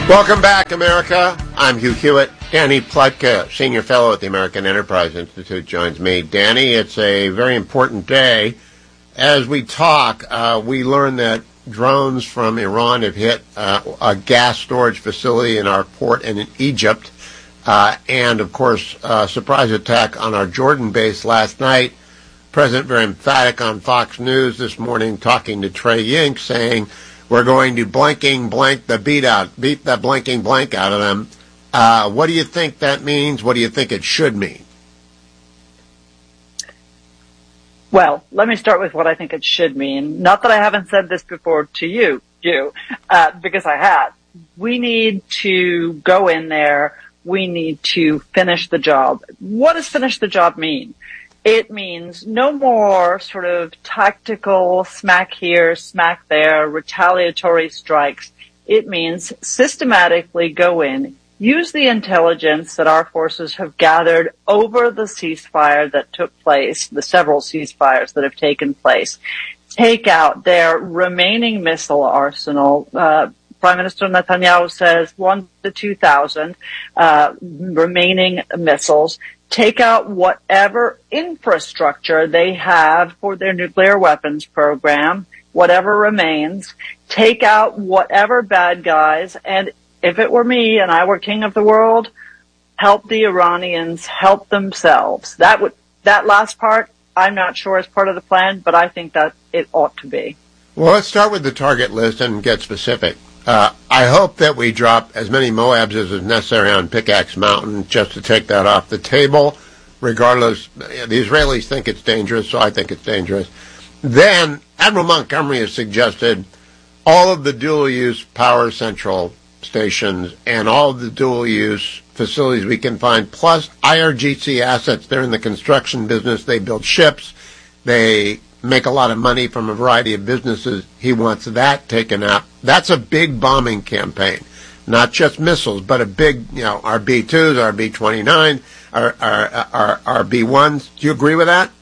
Welcome back, America. I'm Hugh Hewitt. Danny Pletka, Senior Fellow at the American Enterprise Institute, joins me. Danny, it's a very important day. As we talk, we learn that drones from Iran have hit a gas storage facility in our port in Egypt. And, of course, a surprise attack on our Jordan base last night. President very emphatic on Fox News this morning, talking to Trey Yink, saying, we're going to beat the blanking blank out of them. What do you think that means? What do you think it should mean? Well, let me start with what I think it should mean. Not that I haven't said this before to you, because I have. We need to go in there. We need to finish the job. What does finish the job mean? It means no more sort of tactical smack here, smack there, retaliatory strikes. It means systematically go in, use the intelligence that our forces have gathered over the ceasefire that took place, the several ceasefires that have taken place, take out their remaining missile arsenal. Prime Minister Netanyahu says 1,000 to 2,000 remaining missiles. Take out whatever infrastructure they have for their nuclear weapons program, whatever remains. Take out whatever bad guys, and if it were me and I were king of the world, help the Iranians help themselves. That last part, I'm not sure is part of the plan, but I think that it ought to be. Well, let's start with the target list and get specific. I hope that we drop as many Moabs as is necessary on Pickaxe Mountain just to take that off the table. Regardless, the Israelis think it's dangerous, so I think it's dangerous. Then, Admiral Montgomery has suggested all of the dual-use power central stations and all of the dual-use facilities we can find, plus IRGC assets. They're in the construction business. They build ships. They make a lot of money from a variety of businesses. He wants that taken out. That's a big bombing campaign. Not just missiles, but a big, our B-2s, our B-29, our B-1s. Do you agree with that?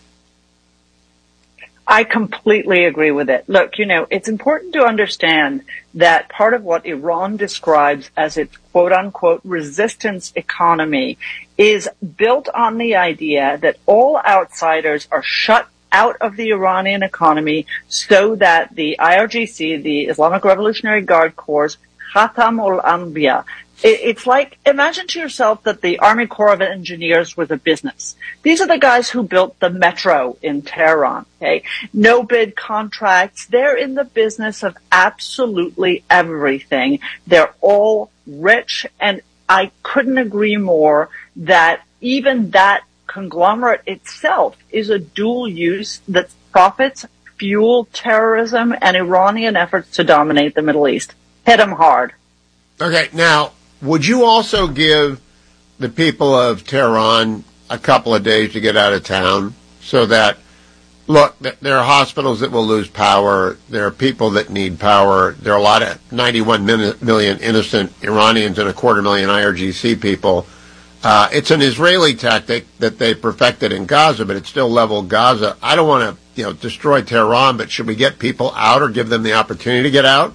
I completely agree with it. Look, it's important to understand that part of what Iran describes as its quote-unquote resistance economy is built on the idea that all outsiders are shut out of the Iranian economy so that the IRGC, the Islamic Revolutionary Guard Corps, Khatam ul-Anbiya. It's like, imagine to yourself that the Army Corps of Engineers was a business. These are the guys who built the metro in Tehran, okay? No bid contracts. They're in the business of absolutely everything. They're all rich, and I couldn't agree more that even that conglomerate itself is a dual use that profits, fuel terrorism, and Iranian efforts to dominate the Middle East. Hit them hard. Okay, now, would you also give the people of Tehran a couple of days to get out of town so that, look, there are hospitals that will lose power, there are people that need power, there are a lot of 91 million innocent Iranians and 250,000 IRGC people. It's an Israeli tactic that they perfected in Gaza, but it's still leveled Gaza. I don't want to, destroy Tehran, but should we get people out or give them the opportunity to get out?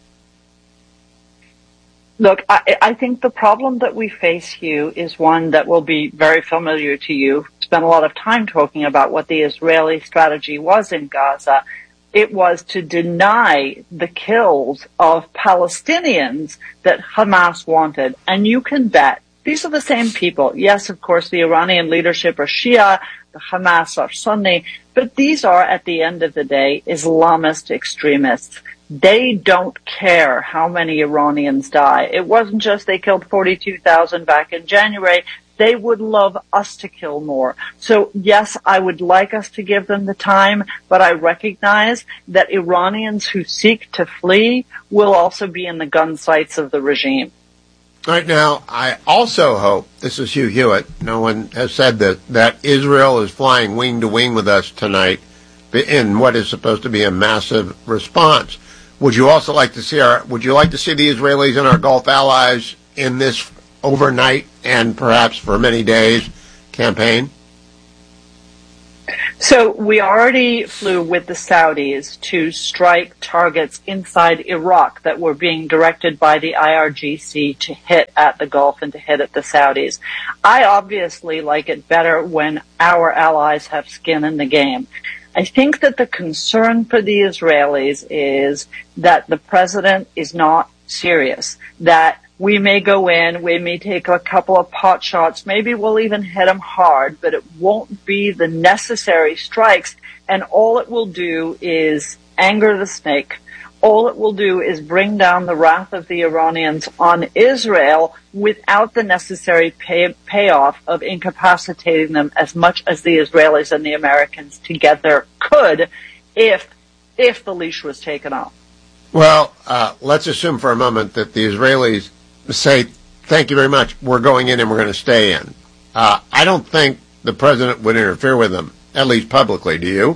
Look, I think the problem that we face, Hugh, is one that will be very familiar to you. Spent a lot of time talking about what the Israeli strategy was in Gaza. It was to deny the kills of Palestinians that Hamas wanted. And you can bet these are the same people. Yes, of course, the Iranian leadership are Shia, the Hamas are Sunni, but these are, at the end of the day, Islamist extremists. They don't care how many Iranians die. It wasn't just they killed 42,000 back in January. They would love us to kill more. So, yes, I would like us to give them the time, but I recognize that Iranians who seek to flee will also be in the gun sights of the regime. Right now, I also hope, this is Hugh Hewitt, no one has said that Israel is flying wing to wing with us tonight in what is supposed to be a massive response. Would you also like to see the Israelis and our Gulf allies in this overnight and perhaps for many days campaign? So we already flew with the Saudis to strike targets inside Iraq that were being directed by the IRGC to hit at the Gulf and to hit at the Saudis. I obviously like it better when our allies have skin in the game. I think that the concern for the Israelis is that the president is not serious, that we may go in, we may take a couple of pot shots, maybe we'll even hit them hard, but it won't be the necessary strikes, and all it will do is anger the snake. All it will do is bring down the wrath of the Iranians on Israel without the necessary payoff of incapacitating them as much as the Israelis and the Americans together could if the leash was taken off. Well, let's assume for a moment that the Israelis say, thank you very much, we're going in and we're going to stay in. I don't think the president would interfere with them, at least publicly, do you?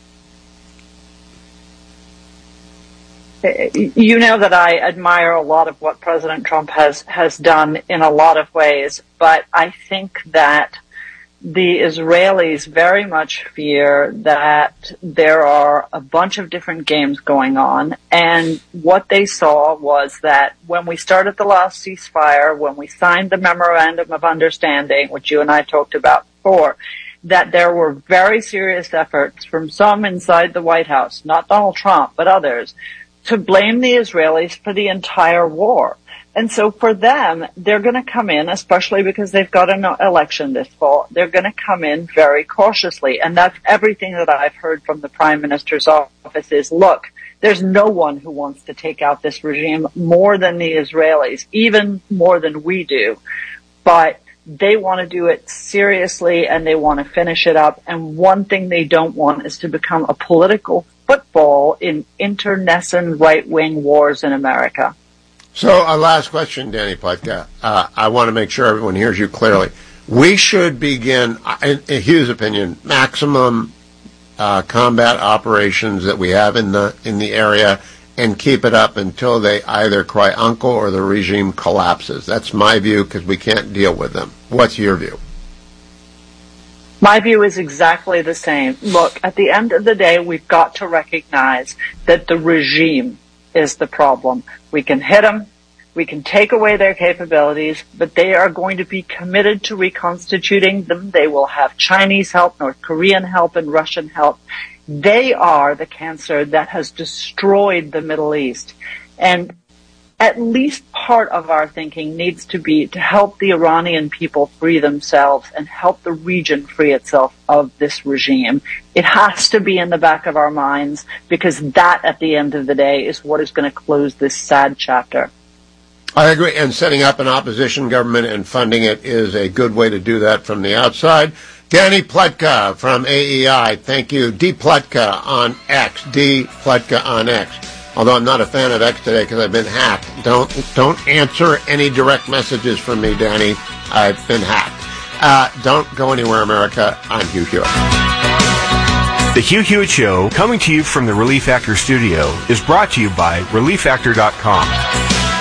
You know that I admire a lot of what President Trump has done in a lot of ways, but I think that the Israelis very much fear that there are a bunch of different games going on, and what they saw was that when we started the last ceasefire, when we signed the memorandum of understanding, which you and I talked about before, that there were very serious efforts from some inside the White House, not Donald Trump, but others, to blame the Israelis for the entire war. And so for them, they're going to come in, especially because they've got an election this fall, they're going to come in very cautiously. And that's everything that I've heard from the Prime Minister's office is, look, there's no one who wants to take out this regime more than the Israelis, even more than we do. But they want to do it seriously and they want to finish it up. And one thing they don't want is to become a political football in internecine right-wing wars in America. So a last question, Danny Pletka. I want to make sure everyone hears you clearly. We should begin, in Hugh's opinion, maximum combat operations that we have in the area and keep it up until they either cry uncle or the regime collapses. That's my view because we can't deal with them. What's your view? My view is exactly the same. Look, at the end of the day, we've got to recognize that the regime is the problem. We can hit them, we can take away their capabilities, but they are going to be committed to reconstituting them. They will have Chinese help, North Korean help, and Russian help. They are the cancer that has destroyed the Middle East. And at least part of our thinking needs to be to help the Iranian people free themselves and help the region free itself of this regime. It has to be in the back of our minds because that, at the end of the day, is what is going to close this sad chapter. I agree, and setting up an opposition government and funding it is a good way to do that from the outside. Danny Pletka from AEI, thank you. D. Pletka on X, D. Pletka on X. Although I'm not a fan of X today because I've been hacked. Don't answer any direct messages from me, Danny. I've been hacked. Don't go anywhere, America. I'm Hugh Hewitt. The Hugh Hewitt Show, coming to you from the Relief Factor studio, is brought to you by ReliefFactor.com.